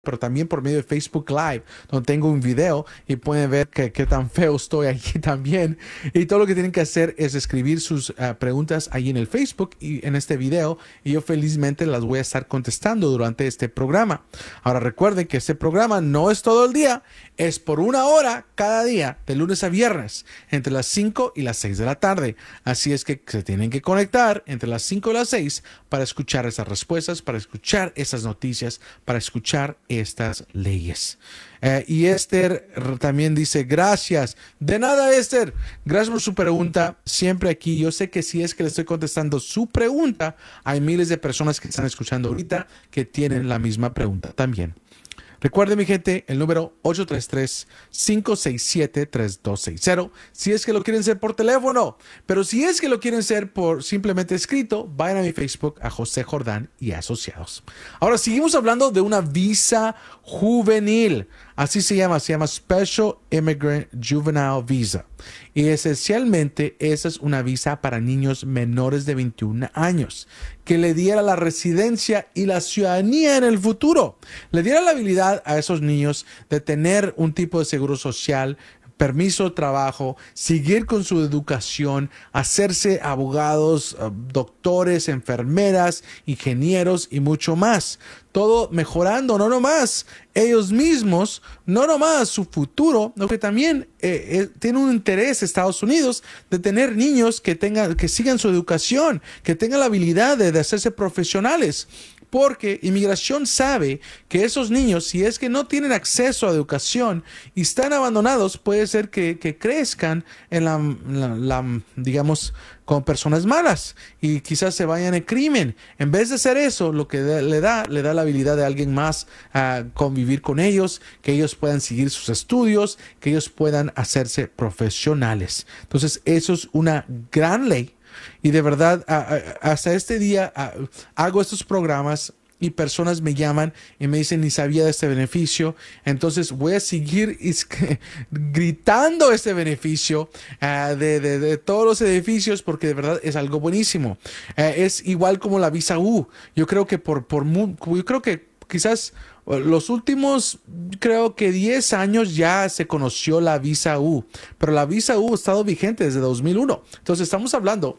pero también por medio de Facebook Live, donde tengo un video y pueden ver qué tan feo estoy aquí también. Y todo lo que tienen que hacer es escribir sus preguntas ahí en el Facebook y en este video, y yo felizmente las voy a estar contestando durante este programa. Ahora recuerden que este programa no es todo el día, es por 1 hora cada día, de lunes a viernes, entre las 5 y las 6 de la tarde. Así es que se tienen que conectar entre las 5 y las 6 para escuchar esas respuestas, para escuchar esas noticias, para escuchar estas leyes. Y Esther también dice, gracias. De nada, Esther. Gracias por su pregunta. Siempre aquí. Yo sé que si es que le estoy contestando su pregunta, hay miles de personas que están escuchando ahorita que tienen la misma pregunta también. Recuerden, mi gente, el número 833-567-3260. Si es que lo quieren hacer por teléfono, pero si es que lo quieren hacer por simplemente escrito, vayan a mi Facebook, a José Jordán y Asociados. Ahora, seguimos hablando de una visa juvenil. Así se llama Special Immigrant Juvenile Visa. Y esencialmente esa es una visa para niños menores de 21 años, que le diera la residencia y la ciudadanía en el futuro. Le diera la habilidad a esos niños de tener un tipo de seguro social, permiso de trabajo, seguir con su educación, hacerse abogados, doctores, enfermeras, ingenieros y mucho más. Todo mejorando, no nomás ellos mismos, no nomás su futuro, lo que también tiene un interés Estados Unidos de tener niños que sigan su educación, que tengan la habilidad de hacerse profesionales. Porque inmigración sabe que esos niños, si es que no tienen acceso a educación y están abandonados, puede ser que crezcan en digamos, con personas malas y quizás se vayan en crimen. En vez de hacer eso, lo que le da la habilidad de alguien más a convivir con ellos, que ellos puedan seguir sus estudios, que ellos puedan hacerse profesionales. Entonces, eso es una gran ley. Y de verdad, hasta este día hago estos programas y personas me llaman y me dicen, ni sabía de este beneficio. Entonces voy a seguir gritando este beneficio de todos los edificios, porque de verdad es algo buenísimo. Es igual como la visa U. Yo creo que yo creo que quizás los últimos, creo que 10 años ya se conoció la visa U, pero la visa U ha estado vigente desde 2001. Entonces estamos hablando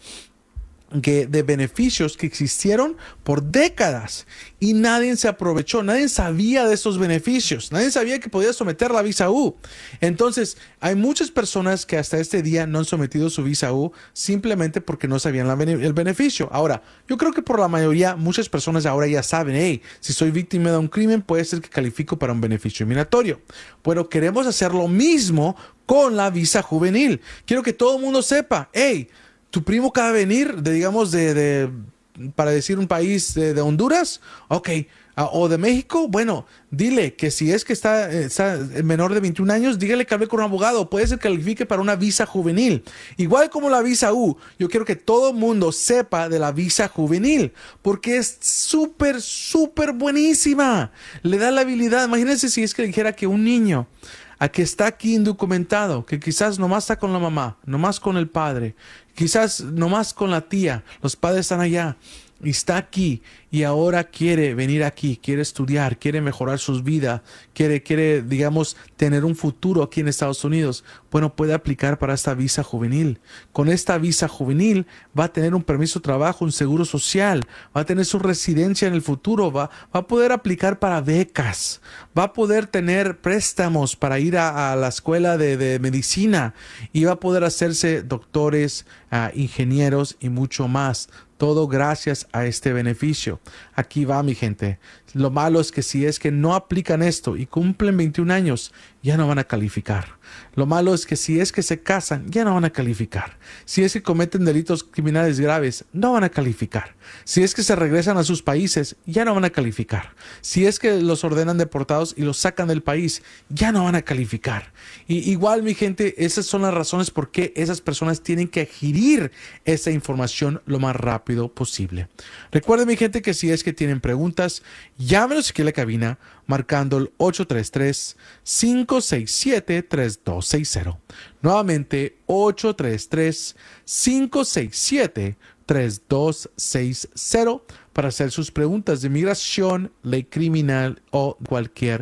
de beneficios que existieron por décadas y nadie se aprovechó, nadie sabía de esos beneficios, nadie sabía que podía someter la visa U. Entonces hay muchas personas que hasta este día no han sometido su visa U simplemente porque no sabían el beneficio. Ahora, yo creo que por la mayoría, muchas personas ahora ya saben, hey, si soy víctima de un crimen, puede ser que califico para un beneficio migratorio. Pero queremos hacer lo mismo con la visa juvenil. Quiero que todo el mundo sepa, hey, tu primo acaba de venir, para decir un país de Honduras, ok, o de México, bueno, dile que si es que está menor de 21 años, dígale que hable con un abogado, puede ser que califique para una visa juvenil. Igual como la visa U, yo quiero que todo el mundo sepa de la visa juvenil, porque es súper, súper buenísima. Le da la habilidad, imagínense si es que dijera que un niño a que está aquí indocumentado, que quizás nomás está con la mamá, nomás con el padre, quizás nomás con la tía, los padres están allá, y está aquí y ahora quiere venir aquí, quiere estudiar, quiere mejorar sus vidas, quiere, digamos, tener un futuro aquí en Estados Unidos. Bueno, puede aplicar para esta visa juvenil. Con esta visa juvenil va a tener un permiso de trabajo, un seguro social, va a tener su residencia en el futuro, va a poder aplicar para becas, va a poder tener préstamos para ir a la escuela de medicina y va a poder hacerse doctores, ingenieros y mucho más. Todo gracias a este beneficio. Aquí va, mi gente. Lo malo es que si es que no aplican esto y cumplen 21 años, ya no van a calificar. Lo malo es que si es que se casan, ya no van a calificar. Si es que cometen delitos criminales graves, no van a calificar. Si es que se regresan a sus países, ya no van a calificar. Si es que los ordenan deportados y los sacan del país, ya no van a calificar. Y igual, mi gente, esas son las razones por qué esas personas tienen que adquirir esa información lo más rápido posible. Recuerden, mi gente, que si es que tienen preguntas, llámenos aquí a la cabina marcando el 833-567-3260. Nuevamente, 833-567-3260 para hacer sus preguntas de migración, ley criminal o cualquier